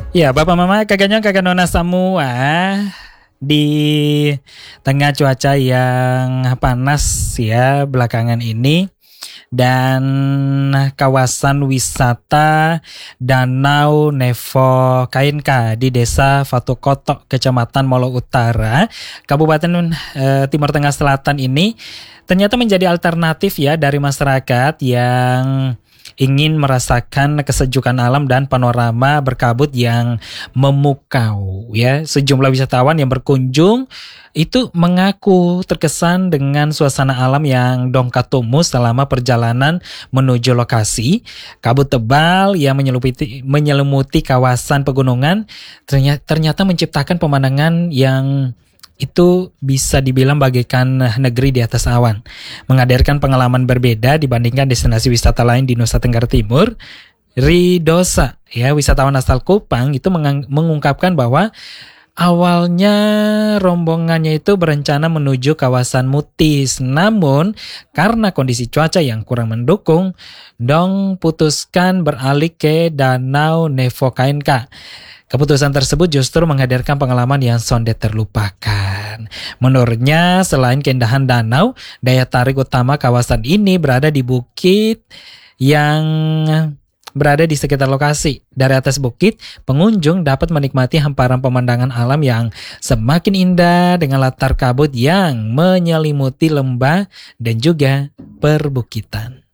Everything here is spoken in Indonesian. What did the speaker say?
Ya, Bapak Mama, kakak nona semua, di tengah cuaca yang panas ya belakangan ini dan kawasan wisata Danau Nevo KNK di Desa Fatukoto, Kecamatan Molo Utara, Kabupaten Timur Tengah Selatan ini ternyata menjadi alternatif ya dari masyarakat yang ingin merasakan kesejukan alam dan panorama berkabut yang memukau ya. Sejumlah wisatawan yang berkunjung itu mengaku terkesan dengan suasana alam yang dongkatumu selama perjalanan menuju lokasi. Kabut tebal yang menyelimuti kawasan pegunungan ternyata menciptakan pemandangan yang itu bisa dibilang bagaikan negeri di atas awan, menghadirkan pengalaman berbeda dibandingkan destinasi wisata lain di Nusa Tenggara Timur. Ridosa, ya wisatawan asal Kupang itu mengungkapkan bahwa awalnya rombongannya itu berencana menuju kawasan Mutis, namun karena kondisi cuaca yang kurang mendukung, dong putuskan beralih ke Danau Nevo KNK. Keputusan tersebut justru menghadirkan pengalaman yang sonde terlupakan. Menurutnya, selain keindahan danau, daya tarik utama kawasan ini berada di bukit yang berada di sekitar lokasi. Dari atas bukit, pengunjung dapat menikmati hamparan pemandangan alam yang semakin indah dengan latar kabut yang menyelimuti lembah dan juga perbukitan.